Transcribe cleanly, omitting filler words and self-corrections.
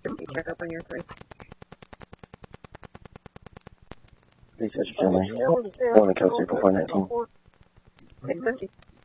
Check up on your 3. Research Germany. 1 Echo 419. 850.